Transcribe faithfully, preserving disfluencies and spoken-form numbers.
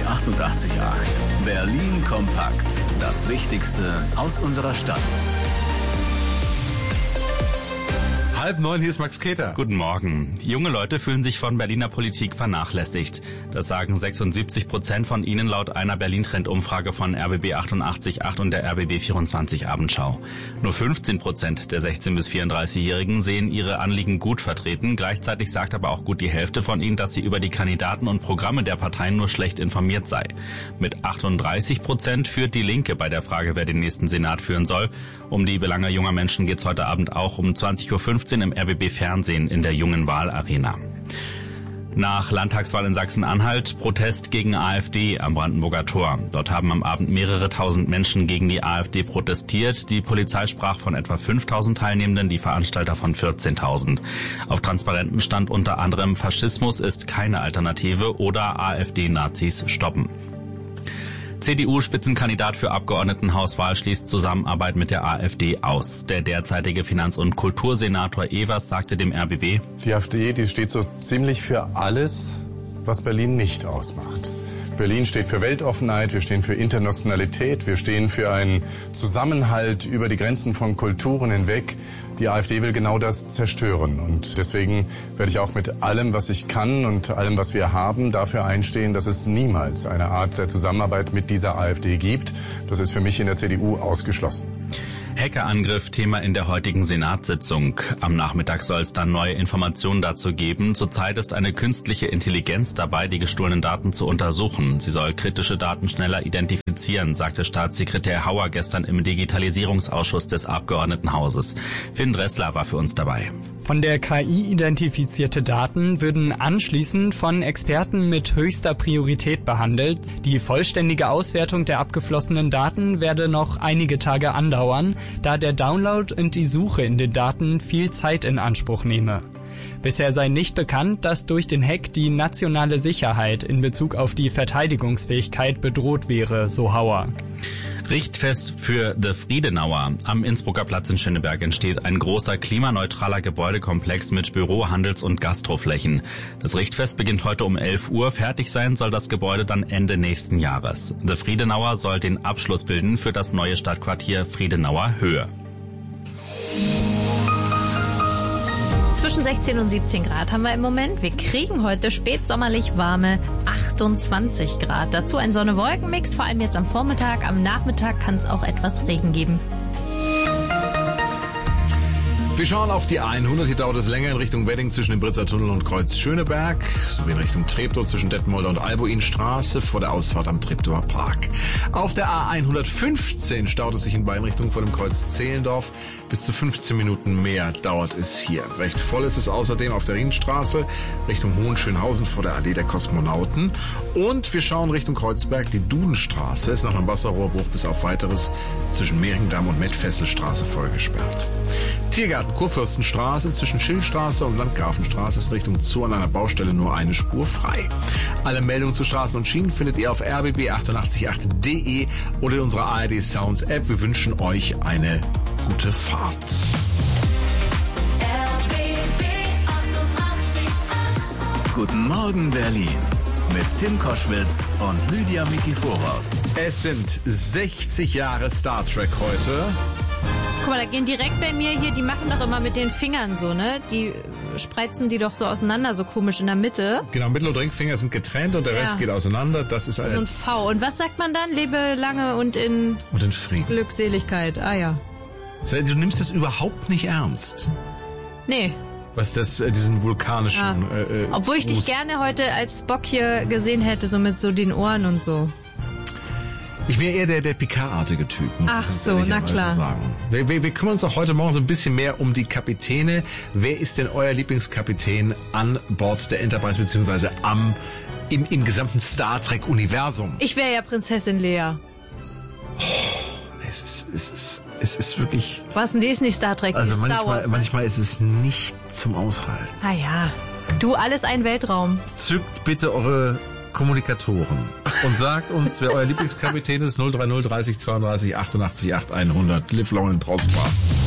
achtundachtzig Komma acht. Berlin kompakt. Das Wichtigste aus unserer Stadt. Halb neun, hier ist Max Keter. Guten Morgen. Junge Leute fühlen sich von Berliner Politik vernachlässigt. Das sagen sechsundsiebzig Prozent von ihnen laut einer Berlin-Trend-Umfrage von R B B achtundachtzig Komma acht und der R B B vierundzwanzig Abendschau. Nur fünfzehn Prozent der sechzehn- bis vierunddreißigjährigen sehen ihre Anliegen gut vertreten. Gleichzeitig sagt aber auch gut die Hälfte von ihnen, dass sie über die Kandidaten und Programme der Parteien nur schlecht informiert sei. Mit achtunddreißig Prozent führt die Linke bei der Frage, wer den nächsten Senat führen soll. Um die Belange junger Menschen geht's heute Abend auch um zwanzig Uhr fünfzehn im R B B Fernsehen in der Jungen Wahlarena. Nach Landtagswahl in Sachsen-Anhalt Protest gegen AfD am Brandenburger Tor. Dort haben am Abend mehrere tausend Menschen gegen die AfD protestiert. Die Polizei sprach von etwa fünftausend Teilnehmenden, die Veranstalter von vierzehntausend. Auf Transparenten stand unter anderem: Faschismus ist keine Alternative oder AfD-Nazis stoppen. C D U-Spitzenkandidat für Abgeordnetenhauswahl schließt Zusammenarbeit mit der AfD aus. Der derzeitige Finanz- und Kultursenator Evers sagte dem R B B: Die AfD, die steht so ziemlich für alles, was Berlin nicht ausmacht. Berlin steht für Weltoffenheit, wir stehen für Internationalität, wir stehen für einen Zusammenhalt über die Grenzen von Kulturen hinweg. Die AfD will genau das zerstören und deswegen werde ich auch mit allem, was ich kann und allem, was wir haben, dafür einstehen, dass es niemals eine Art der Zusammenarbeit mit dieser AfD gibt. Das ist für mich in der C D U ausgeschlossen. Hackerangriff Thema in der heutigen Senatssitzung. Am Nachmittag soll es dann neue Informationen dazu geben. Zurzeit ist eine künstliche Intelligenz dabei, die gestohlenen Daten zu untersuchen. Sie soll kritische Daten schneller identifizieren, sagte Staatssekretär Hauer gestern im Digitalisierungsausschuss des Abgeordnetenhauses. Finn Dressler war für uns dabei. Von der K I identifizierte Daten würden anschließend von Experten mit höchster Priorität behandelt. Die vollständige Auswertung der abgeflossenen Daten werde noch einige Tage andauern, da der Download und die Suche in den Daten viel Zeit in Anspruch nehme. Bisher sei nicht bekannt, dass durch den Hack die nationale Sicherheit in Bezug auf die Verteidigungsfähigkeit bedroht wäre, so Hauer. Richtfest für The Friedenauer. Am Innsbrucker Platz in Schöneberg entsteht ein großer klimaneutraler Gebäudekomplex mit Büro-, Handels- und Gastroflächen. Das Richtfest beginnt heute um elf Uhr. Fertig sein soll das Gebäude dann Ende nächsten Jahres. The Friedenauer soll den Abschluss bilden für das neue Stadtquartier Friedenauer Höhe. Zwischen sechzehn und siebzehn Grad haben wir im Moment. Wir kriegen heute spätsommerlich warme achtundzwanzig Grad. Dazu ein Sonne-Wolken-Mix, vor allem jetzt am Vormittag. Am Nachmittag kann es auch etwas Regen geben. Wir schauen auf die hundert. Hier dauert es länger in Richtung Wedding zwischen dem Britzer Tunnel und Kreuz Schöneberg, sowie in Richtung Treptow zwischen Detmolder und Albuinstraße vor der Ausfahrt am Treptower Park. Auf der A hundertfünfzehn staut es sich in beiden Richtungen vor dem Kreuz Zehlendorf. Bis zu fünfzehn Minuten mehr dauert es hier. Recht voll ist es außerdem auf der Rienstraße Richtung Hohenschönhausen vor der Allee der Kosmonauten. Und wir schauen Richtung Kreuzberg. Die Dudenstraße ist nach einem Wasserrohrbruch bis auf Weiteres zwischen Mehringdamm und Mettfesselstraße vollgesperrt. Tiergarten Kurfürstenstraße zwischen Schillstraße und Landgrafenstraße ist Richtung Zoo an einer Baustelle nur eine Spur frei. Alle Meldungen zu Straßen und Schienen findet ihr auf r b b achtundachtzig Komma acht punkt d e oder in unserer A R D Sounds App. Wir wünschen euch eine gute Fahrt. R B B achtundachtzig Komma acht. Guten Morgen Berlin mit Tim Koschwitz und Lydia Mikiforow. Es sind sechzig Jahre Star Trek heute. Guck mal, da gehen direkt bei mir hier, die machen doch immer mit den Fingern so, ne? Die spreizen die doch so auseinander, so komisch in der Mitte. Genau, Mittel- und Ringfinger sind getrennt und der ja. Rest geht auseinander. Das ist ein so ein V. Und was sagt man dann? Lebe lange und in, und in Frieden. Glückseligkeit. Ah ja. Du nimmst das überhaupt nicht ernst. Nee. Was das, äh, diesen vulkanischen... Ah. Äh, äh, Obwohl ich dich gerne heute als Spock hier gesehen hätte, so mit so den Ohren und so. Ich wäre eher der, der Picard-artige Typ. Ach so, na klar. Sagen. Wir, wir, wir kümmern uns auch heute Morgen so ein bisschen mehr um die Kapitäne. Wer ist denn euer Lieblingskapitän an Bord der Enterprise, beziehungsweise am, im, im gesamten Star Trek-Universum? Ich wäre ja Prinzessin Lea. Oh, es ist, es ist, es ist wirklich... Was denn, die ist nicht Star Trek, also die ist manchmal, Star Wars, ne? manchmal ist es nicht zum Aushalten. Ah ja. Du, alles ein Weltraum. Zückt bitte eure Kommunikatoren und sagt uns, wer euer Lieblingskapitän ist. null drei null dreißig zweiunddreißig achtundachtzig acht hundert. Live long and prosper.